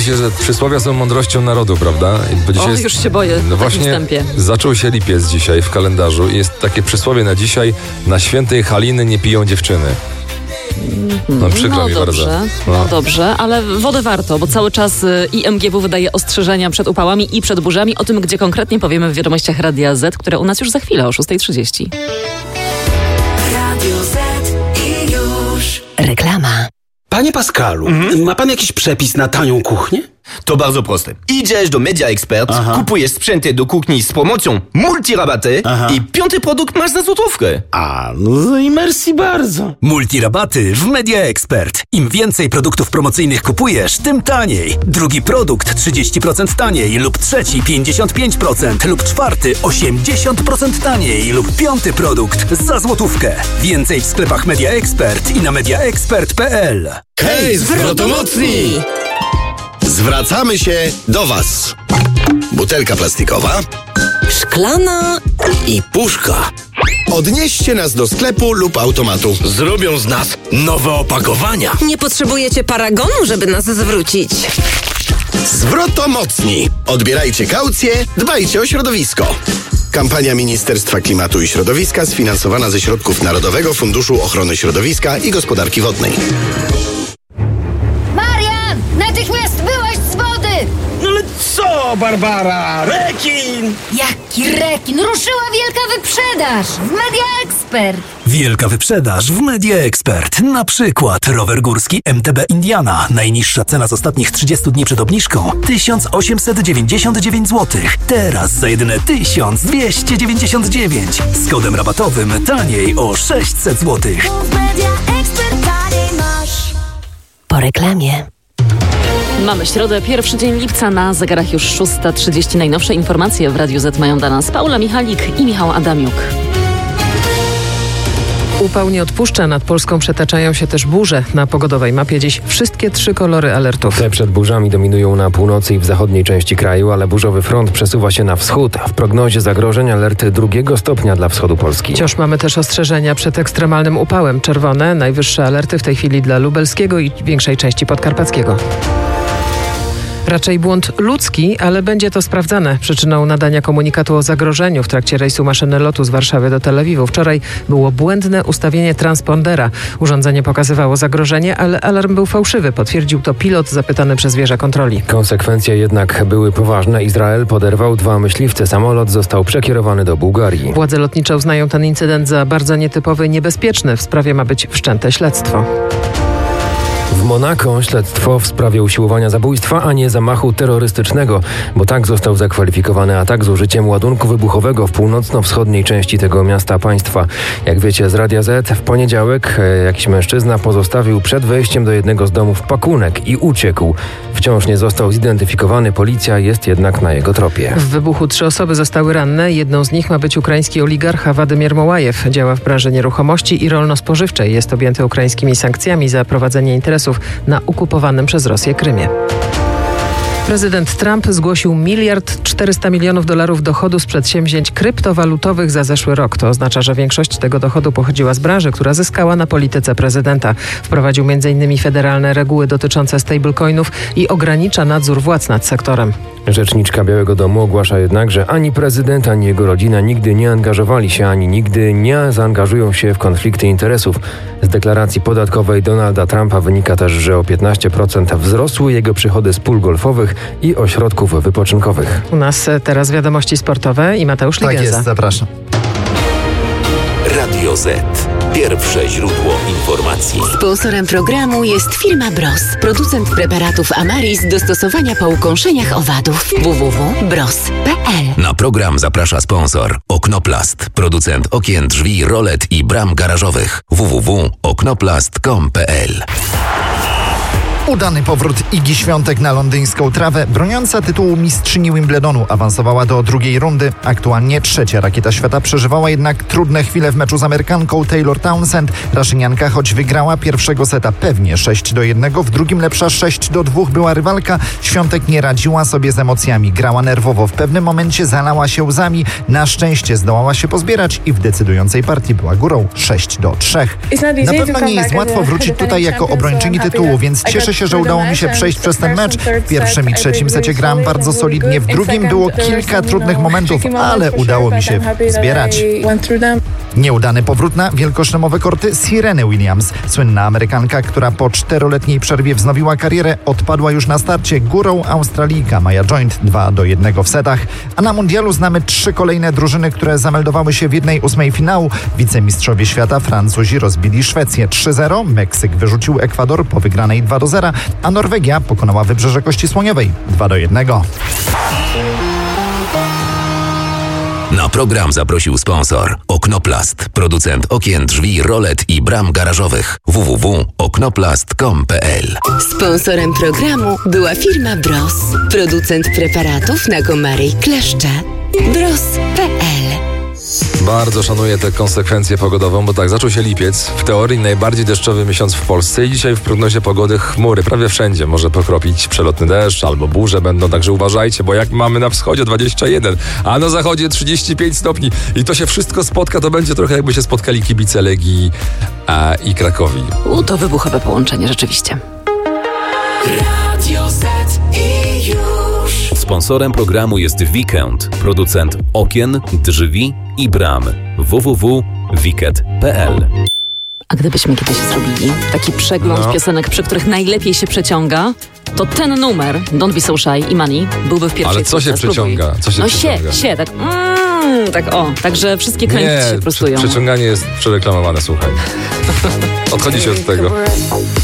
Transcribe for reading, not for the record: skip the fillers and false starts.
Mówi się, że przysłowia są mądrością narodu, prawda? I już się boję w takim wstępie. Zaczął się lipiec dzisiaj w kalendarzu i jest takie przysłowie na dzisiaj: na świętej Haliny nie piją dziewczyny. No przykro mi dobrze, bardzo. No dobrze, ale wody warto, bo cały czas IMGW wydaje ostrzeżenia przed upałami i przed burzami. O tym, gdzie konkretnie, powiemy w wiadomościach Radia Z, które u nas już za chwilę o 6:30. Radio Z i już. Reklama. Panie Pascalu, ma pan jakiś przepis na tanią kuchnię? To bardzo proste. Idziesz do Media Expert, kupujesz sprzęty do kuchni z promocją multirabaty i 5. produkt masz za złotówkę. No i merci bardzo. Multirabaty w Media Expert. Im więcej produktów promocyjnych kupujesz, tym taniej. Drugi produkt 30% taniej lub trzeci 55% lub czwarty 80% taniej lub 5. produkt za złotówkę. Więcej w sklepach Media Expert i na mediaexpert.pl. Hej, zwrotomocni! Zwracamy się do Was. Butelka plastikowa, Szklana i puszka. Odnieście nas do sklepu lub automatu. Zrobią z nas nowe opakowania. Nie potrzebujecie paragonu, żeby nas zwrócić. Zwrotomocni. Odbierajcie kaucję, dbajcie o środowisko. Kampania Ministerstwa Klimatu i Środowiska sfinansowana ze środków Narodowego Funduszu Ochrony Środowiska i Gospodarki Wodnej. Natychmiast wyłaź z wody! No ale co, Barbara? Rekin! Jaki rekin? Ruszyła wielka wyprzedaż w Media Expert. Wielka wyprzedaż w Media Expert. Na przykład rower górski MTB Indiana. Najniższa cena z ostatnich 30 dni przed obniżką 1899 zł. Teraz za jedyne 1299. Z kodem rabatowym taniej o 600 zł. W Media Expert taniej masz. Po reklamie. Mamy środę, pierwszy dzień lipca, na zegarach już 6:30. Najnowsze informacje w Radiu Z mają dla nas Paula Michalik i Michał Adamiuk. Upał nie odpuszcza, nad Polską przetaczają się też burze. Na pogodowej mapie dziś wszystkie 3 kolory alertów. Te przed burzami dominują na północy i w zachodniej części kraju, ale burzowy front przesuwa się na wschód. W prognozie zagrożeń alerty 2. stopnia dla wschodu Polski. Wciąż mamy też ostrzeżenia przed ekstremalnym upałem. Czerwone, najwyższe alerty w tej chwili dla lubelskiego i większej części podkarpackiego. Raczej błąd ludzki, ale będzie to sprawdzane. Przyczyną nadania komunikatu o zagrożeniu w trakcie rejsu maszyny lotu z Warszawy do Tel Awiwu wczoraj było błędne ustawienie transpondera. Urządzenie pokazywało zagrożenie, ale alarm był fałszywy. Potwierdził to pilot zapytany przez wieżę kontroli. Konsekwencje jednak były poważne. Izrael poderwał 2 myśliwce. Samolot został przekierowany do Bułgarii. Władze lotnicze uznają ten incydent za bardzo nietypowy i niebezpieczny. W sprawie ma być wszczęte śledztwo. W Monako śledztwo w sprawie usiłowania zabójstwa, a nie zamachu terrorystycznego, bo tak został zakwalifikowany atak z użyciem ładunku wybuchowego w północno-wschodniej części tego miasta państwa. Jak wiecie z Radia Z, w poniedziałek jakiś mężczyzna pozostawił przed wejściem do jednego z domów pakunek i uciekł. Wciąż nie został zidentyfikowany, policja jest jednak na jego tropie. W wybuchu 3 osoby zostały ranne. Jedną z nich ma być ukraiński oligarcha Wadymir Mołajew. Działa w branży nieruchomości i rolno-spożywczej. Jest objęty ukraińskimi sankcjami za prowadzenie interesów na okupowanym przez Rosję Krymie. Prezydent Trump zgłosił $1,400 milionów dochodu z przedsięwzięć kryptowalutowych za zeszły rok. To oznacza, że większość tego dochodu pochodziła z branży, która zyskała na polityce prezydenta. Wprowadził m.in. federalne reguły dotyczące stablecoinów i ogranicza nadzór władz nad sektorem. Rzeczniczka Białego Domu ogłasza jednak, że ani prezydent, ani jego rodzina nigdy nie angażowali się, ani nigdy nie zaangażują się w konflikty interesów. Z deklaracji podatkowej Donalda Trumpa wynika też, że o 15% wzrosły jego przychody z pól golfowych i ośrodków wypoczynkowych. U nas teraz wiadomości sportowe i Mateusz Ligenza. Tak jest, zapraszam. Radio Z. Pierwsze źródło informacji. Sponsorem programu jest firma Bros. Producent preparatów Amaris do stosowania po ukąszeniach owadów. www.bros.pl. Na program zaprasza sponsor Oknoplast. Producent okien, drzwi, rolet i bram garażowych. www.oknoplast.com.pl. Udany powrót Igi Świątek na londyńską trawę. Broniąca tytułu mistrzyni Wimbledonu awansowała do 2. rundy. Aktualnie 3. rakieta świata przeżywała jednak trudne chwile w meczu z Amerykanką Taylor Townsend. Raszynianka, choć wygrała pierwszego seta pewnie 6-1, w drugim lepsza 6-2 była rywalka. Świątek nie radziła sobie z emocjami. Grała nerwowo. W pewnym momencie zalała się łzami. Na szczęście zdołała się pozbierać i w decydującej partii była górą 6-3. Na pewno nie jest łatwo wrócić tutaj jako obrończyni tytułu, więc cieszę Cieszę się, że udało mi się przejść przez ten mecz. W pierwszym i trzecim secie grałem bardzo solidnie, w drugim było kilka trudnych momentów, ale udało mi się zbierać. Nieudany powrót na wielkoszlemowe korty Sireny Williams. Słynna Amerykanka, która po 4-letniej przerwie wznowiła karierę, odpadła już na starcie górą Australijka Maya Joint 2-1 w setach. A na mundialu znamy 3 kolejne drużyny, które zameldowały się w 1/8 finału. Wicemistrzowie świata Francuzi rozbili Szwecję 3-0, Meksyk wyrzucił Ekwador po wygranej 2-0, a Norwegia pokonała Wybrzeże Kości Słoniowej 2-1. Na program zaprosił sponsor Oknoplast, producent okien, drzwi, rolet i bram garażowych. www.oknoplast.com.pl. Sponsorem programu była firma Bros, producent preparatów na komary i kleszcze. Bros.pl. Bardzo szanuję tę konsekwencję pogodową, bo tak, zaczął się lipiec, w teorii najbardziej deszczowy miesiąc w Polsce i dzisiaj w prognozie pogody chmury, prawie wszędzie może pokropić przelotny deszcz albo burze będą, także uważajcie, bo jak mamy na wschodzie 21, a na zachodzie 35 stopni i to się wszystko spotka, to będzie trochę jakby się spotkali kibice Legii i Krakowi. To wybuchowe połączenie rzeczywiście. Radio Z i już. Sponsorem programu jest Weekend, producent okien, drzwi i bram. www.wicket.pl. A gdybyśmy kiedyś zrobili taki przegląd piosenek, przy których najlepiej się przeciąga, to ten numer, Don't Be So Shy i Money, byłby w pierwszej. Ale co się przeciąga? Co się przeciąga? Tak, także wszystkie kręgi się prostują. Przeciąganie jest przereklamowane, słuchaj. Odchodzi się od tego.